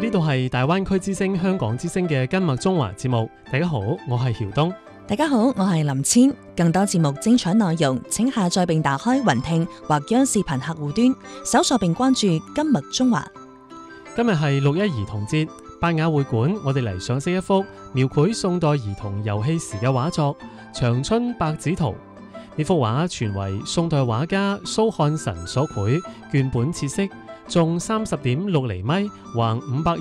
呢度係大灣區之聲香港之聲嘅今麥中華節目。大家好，我係曉東。 大家好，我係林千。更多節目精彩內容，請下載並打開雲聽或央視頻客戶端，搜索並關注今麥中華。 今日係6·1兒童節，拜雅會館我哋嚟賞識一幅描繪宋代兒童遊戲時嘅畫作《長春百子圖》。呢幅畫傳為宋代畫家蘇漢臣所繪，絹本切色，縱30.6厘米，橫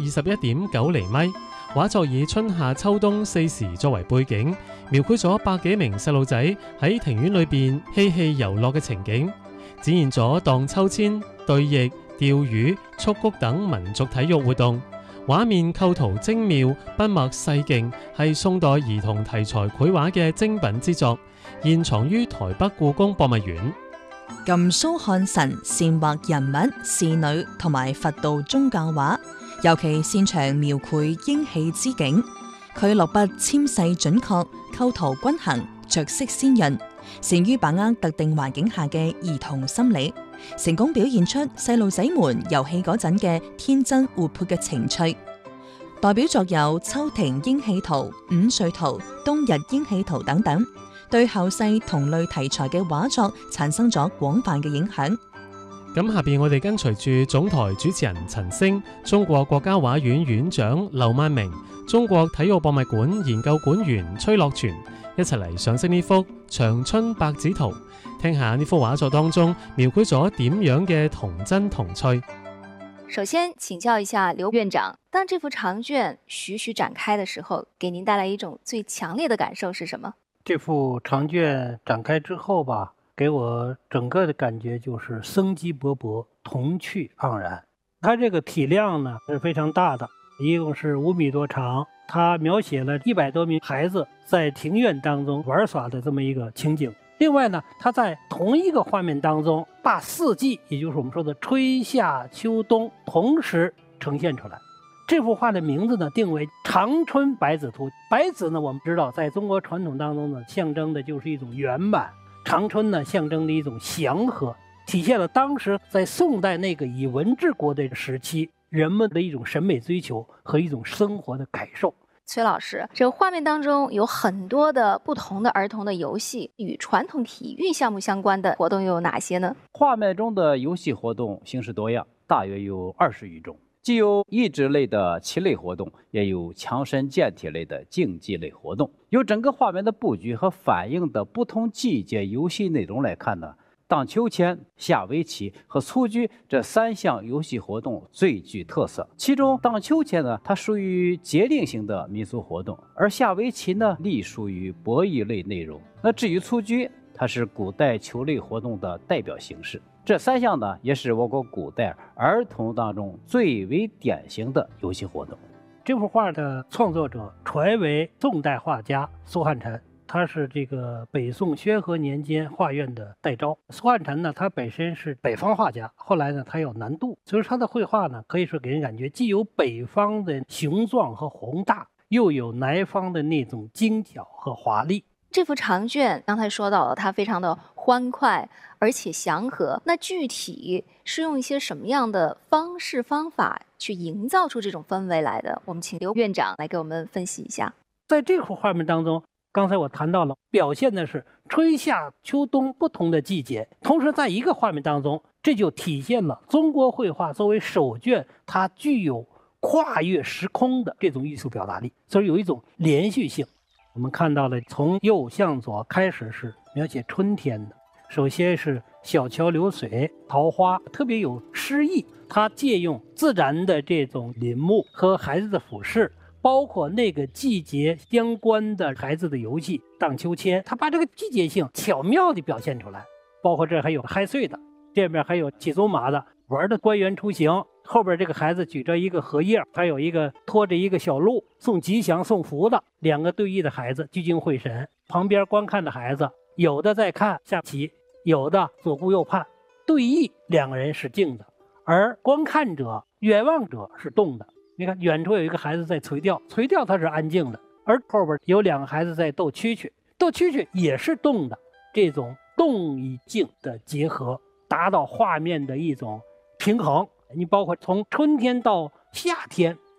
521.9厘米。畫作以春夏秋冬4時作為背景，描繪咗百幾名細路仔喺庭院裏邊嬉戲遊樂嘅情景，展現咗盪秋千、對弈、釣魚、蹴鞠等民族體育活動。畫面構圖精妙，筆墨細勁，係宋代兒童題材繪畫嘅精品之作，現藏於台北故宮博物院。 靳蘇漢臣擅畫人物、仕女同埋佛道宗教畫，尤其擅長描繪英氣之景。佢落筆纖細準確，構圖均衡，着色鮮潤，善於把握特定環境下嘅兒童心理，成功表現出細路仔們遊戲嗰陣嘅天真活潑嘅情趣。代表作有《秋庭英氣圖》《午睡圖》《冬日英氣圖》等等，對後世同類題材嘅畫作產生咗廣泛嘅影響。 咁下邊我哋跟隨住總台主持人陳星、中國國家畫院院長劉萬明、中國體育博物館研究館員崔樂全一齊嚟賞識呢幅《長春百子圖》，聽下呢幅畫作當中描繪咗點樣嘅童真童趣。 首先請教一下劉院長，當這幅長卷徐徐展開的時候，給您帶來一種最強烈的感受是什麼？ 這幅長卷展開之後吧，給我整個的感覺就是生機勃勃，童趣盎然。它這個體量呢是非常大的，一共是5米多長，它描寫了100多名孩子在庭院當中玩耍的這麼一個情景。另外呢，它在同一個畫面當中把四季，也就是我們說的春夏秋冬同時呈現出來。這幅畫的名字呢定為《長春百子圖》。百子呢，我們知道在中國傳統當中呢，象徵的就是一種圓滿；長春呢，象徵的一種祥和，體現了當時在宋代那個以文治國的時期人們的一種審美追求和一種生活的感受。 崔老師，這個畫面當中有很多的不同的兒童的遊戲，與傳統體育項目相關的活動又有哪些呢？ 畫面中的遊戲活動形式多樣，大約有20餘種，既有益智類的棋類活動，也有強身健體類的競技類活動。由整個畫面的佈局和反映的不同季節遊戲內容來看呢，盪秋千、下圍棋和蹴鞠這3項遊戲活動最具特色。其中盪秋千呢，它屬於節令型的民俗活動，而下圍棋呢，隸屬於博弈類內容。那至於蹴鞠，它是古代球類活動的代表形式。這3項呢，也是我國古代兒童當中最為典型的遊戲活動。 這幅畫的創作者傳為宋代畫家蘇漢臣，他是這個北宋宣和年間畫院的代招。蘇漢臣呢，他本身是北方畫家，後來呢，他有南渡，所以他的繪畫呢，可以說給人感覺既有北方的雄壯和宏大，又有南方的那種精巧和華麗。 這幅長卷剛才說到了，它非常的歡快而且祥和，那具體是用一些什麼樣的方式方法去營造出這種氛圍來的？我們請劉院長來給我們分析一下。 在這幅畫面當中，剛才我談到了，表現的是春夏秋冬不同的季節，同時在一個畫面當中，這就體現了中國繪畫作為首卷，它具有跨越時空的這種藝術表達力，所以有一種連續性。我們看到了從右向左開始是描寫春天的，首先是小橋流水、桃花，特別有詩意。它借用自然的這種林木和孩子的俯視，包括那個季節相關的孩子的遊戲盪秋千，它把這個季節性巧妙地表現出來。包括這還有嗨穗的，這邊還有騎走馬的，玩的官員出行，後邊這個孩子舉着一個荷葉，還有一個拖着一個小鹿送吉祥送福的，兩個對弈的孩子聚精會神，旁邊觀看的孩子有的在看下棋，有的左顧右盼。對弈兩個人是靜的，而觀看者遠望者是動的。你看遠處有一個孩子在垂釣，垂釣他是安靜的，而後邊有兩個孩子在鬥蛐蛐，鬥蛐蛐也是動的。這種動與靜的結合，達到畫面的一種平衡。你包括從春天到夏天，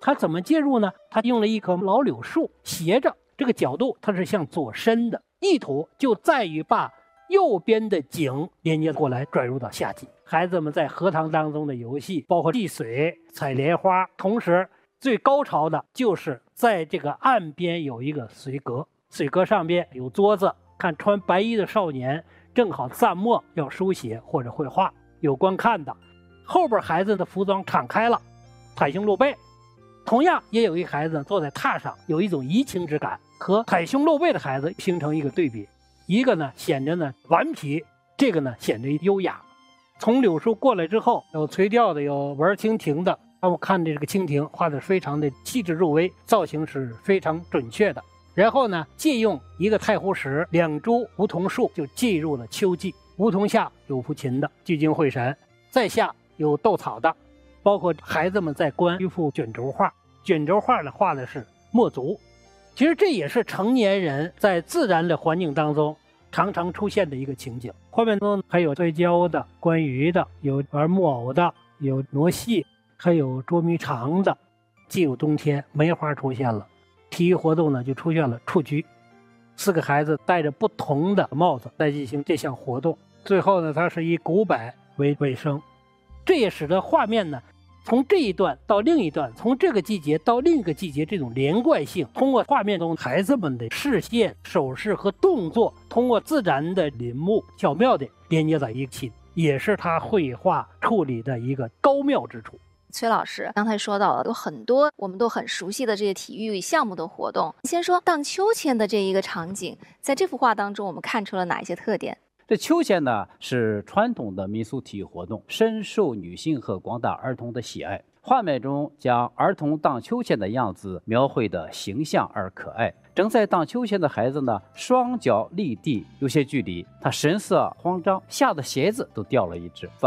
它怎么介入呢？它用了一棵老柳树，斜着这个角度它是向左伸的，意图就在于把右边的井连接过来，转入到下级。孩子们在荷塘当中的游戏，包括戏水、采莲花，同时最高潮的就是在这个岸边有一个水阁，水阁上边有桌子，看穿白衣的少年正好蘸墨要书写或者绘画，有观看的。后边孩子的服装敞开了，袒胸露背。同样也有一孩子坐在榻上，有一种移情之感，和袒胸露背的孩子形成一个对比。一个呢显着呢顽皮，这个呢显着优雅。从柳树过来之后，有垂钓的，有玩蜻蜓的。我看这个蜻蜓画的非常的细致入微，造型是非常准确的。然后呢，借用一个太湖石、2株梧桐树，就进入了秋季。梧桐下有抚琴的，聚精会神；在下有斗草的，包括孩子们在观一幅卷轴画。卷轴画呢画的是墨族，其实这也是成年人在自然的环境当中常常出现的一个情景。画面中还有摔跤的、观鱼的，有玩木偶的，有挪戏，还有捉迷藏的。进入冬天，梅花出现了，体育活动呢就出现了蹴鞠。4个孩子戴着不同的帽子来进行这项活动。最后呢，它是以鼓摆为尾声，这也使得画面呢从这一段到另一段，从这个季节到另一个季节，这种连贯性，通过画面中孩子们的视线、手势和动作，通过自然的临摹，巧妙地连接在一起，也是他绘画处理的一个高妙之处。 崔老师刚才说到了，有很多我们都很熟悉的这些体育项目的活动。先说荡秋千的这一个场景，在这幅画当中，我们看出了哪一些特点？ 这秋千呢是传统的民俗体育活动，深受女性和广大儿童的喜爱。画面中将儿童荡秋千的样子描绘得形象而可爱。正在荡秋千的孩子呢，双脚离地有些距离，他神色慌张，吓得鞋子都掉了一只。